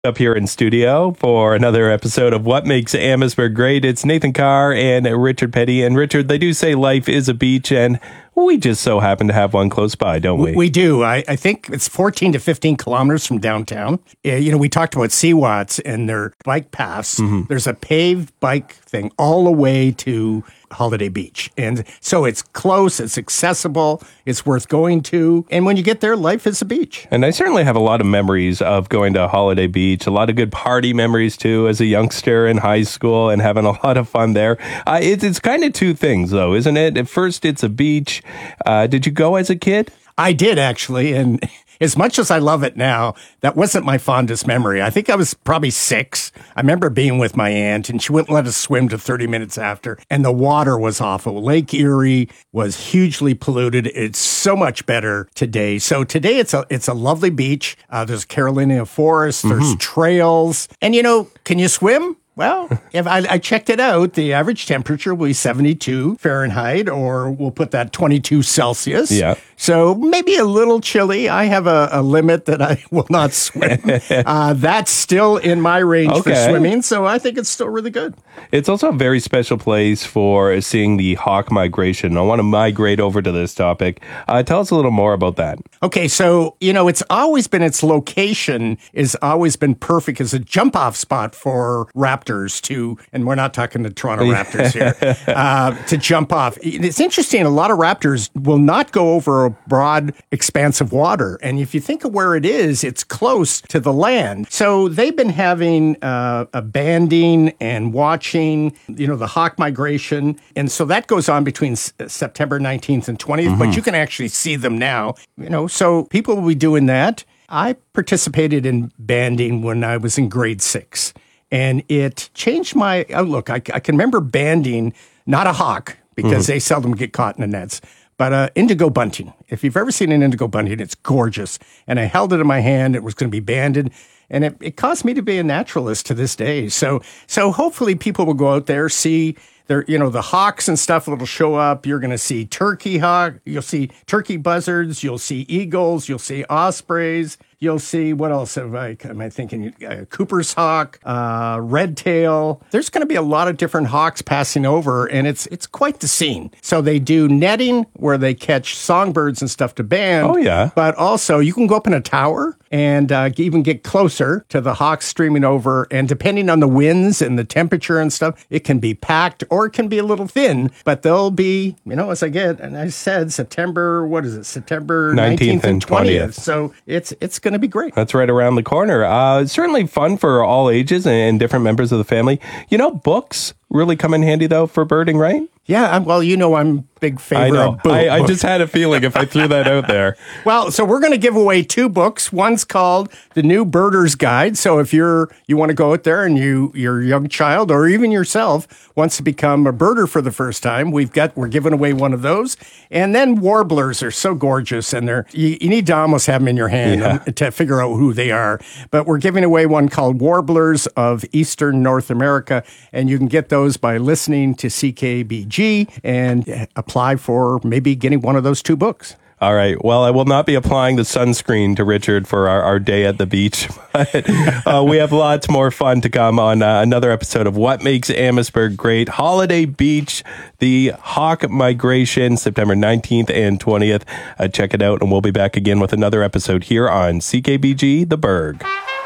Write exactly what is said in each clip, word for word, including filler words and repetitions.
Up here in studio for another episode of What Makes Amherstburg Great. It's Nathan Carr and Richard Petty. And Richard, they do say life is a beach, and we just so happen to have one close by, don't we? We do. I, I think it's fourteen to fifteen kilometers from downtown. Uh, you know, we talked about C WATS and their bike paths. Mm-hmm. There's a paved bike thing all the way to Holiday Beach. And so it's close, it's accessible, it's worth going to. And when you get there, life is a beach. And I certainly have a lot of memories of going to Holiday Beach, a lot of good party memories too as a youngster in high school and having a lot of fun there. Uh, it, it's kind of two things though, isn't it? At first, it's a beach. Uh, did you go as a kid? I did actually. And as much as I love it now, that wasn't my fondest memory. I think I was probably six. I remember being with my aunt, and she wouldn't let us swim to thirty minutes after, and the water was awful. Lake Erie was hugely polluted. It's so much better today. So today it's a it's a lovely beach. Uh, there's Carolina Forest. There's mm-hmm. trails. And, you know, can you swim? Well, if I, I checked it out, the average temperature will be seventy-two Fahrenheit, or we'll put that twenty-two Celsius. Yeah. So maybe a little chilly. I have a, a limit that I will not swim. uh, that's still in my range okay. for swimming, so I think it's still really good. It's also a very special place for seeing the hawk migration. I want to migrate over to this topic. Uh, tell us a little more about that. Okay, so, you know, it's always been, its location has always been perfect as a jump-off spot for raptors to, and we're not talking the Toronto Raptors here, uh, to jump off. It's interesting, a lot of raptors will not go over a broad expanse of water. And if you think of where it is, it's close to the land. So they've been having uh, a banding and watching, you know, the hawk migration. And so that goes on between S- September nineteenth and twentieth, mm-hmm. but you can actually see them now, you know, so people will be doing that. I participated in banding when I was in grade six, and it changed my outlook. I, I can remember banding, not a hawk, because mm-hmm. they seldom get caught in the nets, but uh, indigo bunting. If you've ever seen an indigo bunting, it's gorgeous. And I held it in my hand. It was going to be banded. And it, it caused me to be a naturalist to this day. So so hopefully people will go out there, see their, you know, the hawks and stuff that'll show up. You're going to see turkey hawk. You'll see turkey buzzards. You'll see eagles. You'll see ospreys. You'll see, what else am I, am I thinking? Uh, Cooper's hawk, uh, red tail. There's going to be a lot of different hawks passing over, and it's it's quite the scene. So they do netting where they catch songbirds and stuff to band. Oh, yeah. But also, you can go up in a tower and uh, even get closer to the hawks streaming over. And depending on the winds and the temperature and stuff, it can be packed or it can be a little thin. But they'll be, you know, as I get, and I said, September, what is it? September nineteenth and twentieth. So it's it's going to be great. That's right around the corner. Uh, it's certainly fun for all ages and different members of the family. You know, books really come in handy, though, for birding, right? Yeah, I'm, well, you know, I'm a big favorite I know. of books. I, I just had a feeling if I threw that out there. Well, so we're going to give away two books. One's called The New Birder's Guide. So if you're you want to go out there and you your young child or even yourself wants to become a birder for the first time, we've got we're giving away one of those. And then warblers are so gorgeous, and they're you, you need to almost have them in your hand yeah. to figure out who they are. But we're giving away one called Warblers of Eastern North America, and you can get those by listening to C K B G and apply for maybe getting one of those two books. All right. Well, I will not be applying the sunscreen to Richard for our, our day at the beach. But uh, we have lots more fun to come on uh, another episode of What Makes Amherstburg Great. Holiday Beach, the hawk migration, September nineteenth and twentieth. Uh, check it out, and we'll be back again with another episode here on C K B G, The Berg.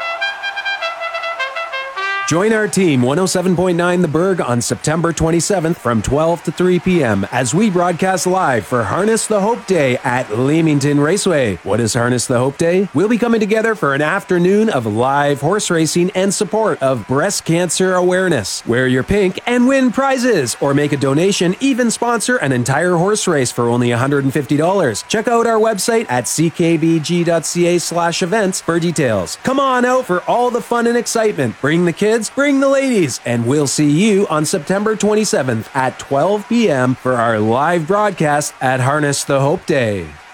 Join our team, one oh seven point nine The Berg, on September twenty-seventh from twelve to three p.m. as we broadcast live for Harness the Hope Day at Leamington Raceway. What is Harness the Hope Day? We'll be coming together for an afternoon of live horse racing and support of breast cancer awareness. Wear your pink and win prizes, or make a donation, even sponsor an entire horse race for only one hundred fifty dollars. Check out our website at c k b g dot c a slash events for details. Come on out for all the fun and excitement. Bring the kids, bring the ladies, and we'll see you on September twenty-seventh at twelve p.m. for our live broadcast at Harness the Hope Day.